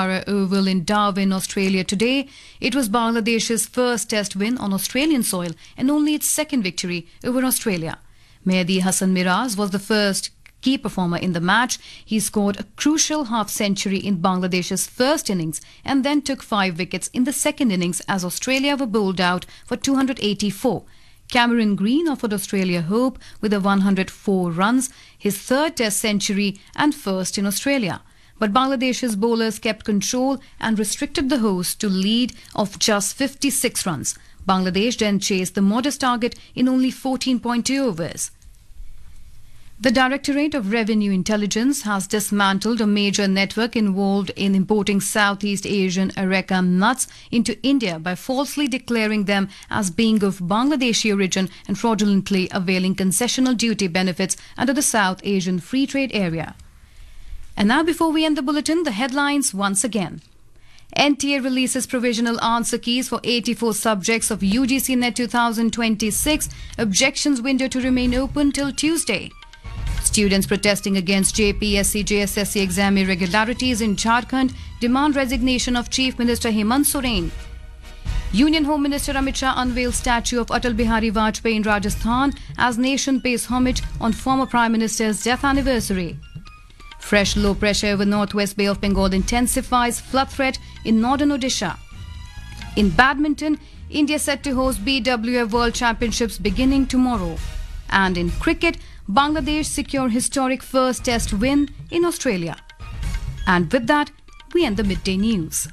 Bundara Oval in Darwin, Australia today. It was Bangladesh's first test win on Australian soil and only its second victory over Australia. Mehdi Hassan Miraz was the first key performer in the match. He scored a crucial half-century in Bangladesh's first innings and then took 5 wickets in the second innings as Australia were bowled out for 284. Cameron Green offered Australia hope with 104 runs, his third test century and first in Australia. But Bangladesh's bowlers kept control and restricted the hosts to a lead of just 56 runs. Bangladesh then chased the modest target in only 14.2 overs. The Directorate of Revenue Intelligence has dismantled a major network involved in importing Southeast Asian areca nuts into India by falsely declaring them as being of Bangladeshi origin and fraudulently availing concessional duty benefits under the South Asian Free Trade Area. And now, before we end the bulletin, the headlines once again. NTA releases provisional answer keys for 84 subjects of UGC NET 2026. Objections window to remain open till Tuesday. Students protesting against JPSC JSSC exam irregularities in Jharkhand demand resignation of Chief Minister Hemant Soren. Union Home Minister Amit Shah unveils statue of Atal Bihari Vajpayee in Rajasthan as nation pays homage on former Prime Minister's death anniversary. Fresh low pressure over Northwest Bay of Bengal intensifies flood threat in northern Odisha. In badminton, India set to host BWF World Championships beginning tomorrow. And in cricket, Bangladesh secure historic first test win in Australia. And with that, we end the midday news.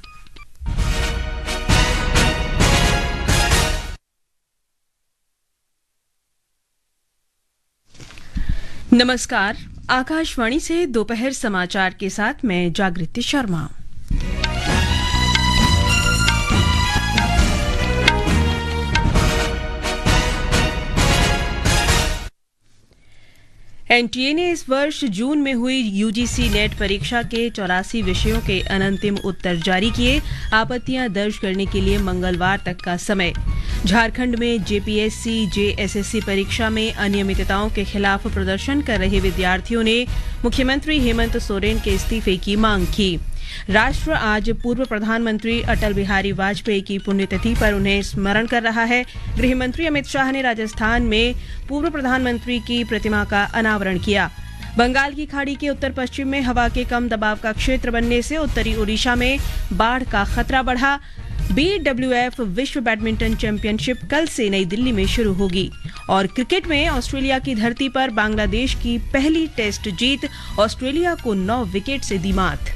नमस्कार, आकाशवाणी से दोपहर समाचार के साथ मैं जागृति Sharma. NTA ने इस वर्ष जून में हुई यूजीसी नेट परीक्षा के 84 विषयों के अनंतिम उत्तर जारी किए। आपत्तियां दर्ज करने के लिए मंगलवार तक का समय। झारखंड में जेपीएससी जेएसएससी परीक्षा में अनियमितताओं के खिलाफ प्रदर्शन कर रहे विद्यार्थियों ने मुख्यमंत्री हेमंत सोरेन के इस्तीफे की मांग की। राष्ट्र आज पूर्व प्रधानमंत्री अटल बिहारी वाजपेयी की पुण्यतिथि पर उन्हें स्मरण कर रहा है। गृह मंत्री अमित शाह ने राजस्थान में पूर्व प्रधानमंत्री की प्रतिमा का अनावरण किया। बंगाल की खाड़ी के उत्तर पश्चिम में हवा के कम दबाव का क्षेत्र बनने से उत्तरी ओडिशा में बाढ़ का खतरा बढ़ा। BWF विश्व बैडमिंटन चैंपियनशिप कल से नई दिल्ली में शुरू होगी। और क्रिकेट में ऑस्ट्रेलिया की धरती पर बांग्लादेश की पहली टेस्ट जीत, ऑस्ट्रेलिया को 9 विकेट से दी मात।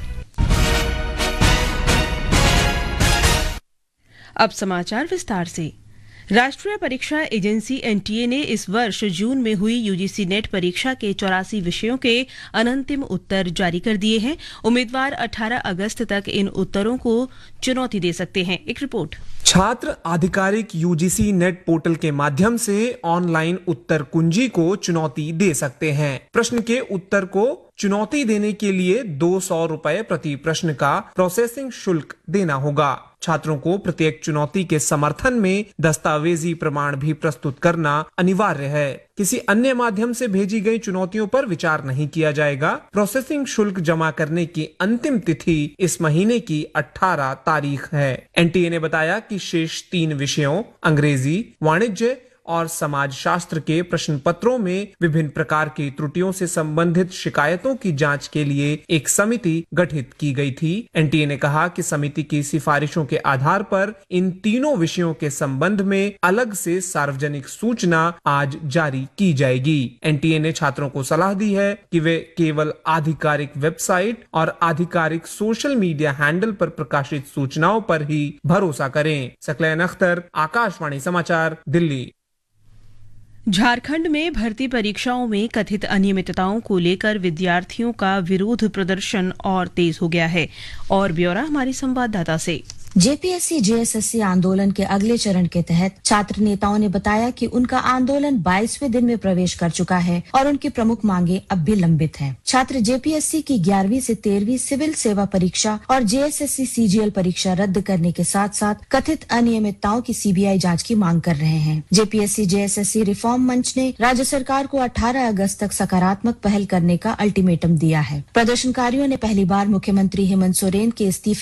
अब समाचार विस्तार से। राष्ट्रीय परीक्षा एजेंसी एनटीए ने इस वर्ष जून में हुई यूजीसी नेट परीक्षा के 84 विषयों के अनंतिम उत्तर जारी कर दिए हैं। उम्मीदवार 18 अगस्त तक इन उत्तरों को चुनौती दे सकते हैं। एक रिपोर्ट। छात्र आधिकारिक यूजीसी नेट पोर्टल के माध्यम से ऑनलाइन उत्तर कुंजी को चुनौती दे सकते हैं। प्रश्न के उत्तर को चुनौती देने के लिए 200 रुपए प्रति प्रश्न का प्रोसेसिंग शुल्क देना होगा। छात्रों को प्रत्येक चुनौती के समर्थन में दस्तावेजी प्रमाण भी प्रस्तुत करना अनिवार्य है। किसी अन्य माध्यम से भेजी गई चुनौतियों पर विचार नहीं किया जाएगा। प्रोसेसिंग शुल्क जमा करने की अंतिम तिथि इस महीने की 18 तारीख है। एनटीए ने बताया कि शेष 3 विषयों अंग्रेजी, वाणिज्य और समाज शास्त्र के प्रश्न पत्रों में विभिन्न प्रकार की त्रुटियों से संबंधित शिकायतों की जांच के लिए एक समिति गठित की गई थी। एनटीए ने कहा कि समिति की सिफारिशों के आधार पर इन तीनों विषयों के संबंध में अलग से सार्वजनिक सूचना आज जारी की जाएगी। एनटीए ने छात्रों को सलाह दी है कि वे केवल आधिकारिक वेबसाइट और आधिकारिक सोशल मीडिया हैंडल पर प्रकाशित सूचनाओं पर ही भरोसा करें। सकलैन अख्तर, आकाशवाणी समाचार, दिल्ली। झारखंड में भर्ती परीक्षाओं में कथित अनियमितताओं को लेकर विद्यार्थियों का विरोध प्रदर्शन और तेज हो गया है। और ब्यौरा हमारी संवाददाता से। जेपीएससी जेएसएससी आंदोलन के अगले चरण के तहत छात्र नेताओं ने बताया कि उनका आंदोलन 22वें दिन में प्रवेश कर चुका है और उनकी प्रमुख मांगे अब भी लंबित हैं। छात्र जेपीएससी की 11वीं से 13वीं सिविल सेवा परीक्षा और जेएसएससी सीजीएल परीक्षा रद्द करने के साथ साथ कथित अनियमितताओं की सीबीआई जांच की मांग कर रहे हैं। जेपीएससी जेएसएससी रिफॉर्म मंच ने राज्य सरकार को 18 अगस्त तक सकारात्मक पहल करने का अल्टीमेटम दिया है। प्रदर्शनकारियों ने पहली बार मुख्यमंत्री हेमंत सोरेन के इस्तीफे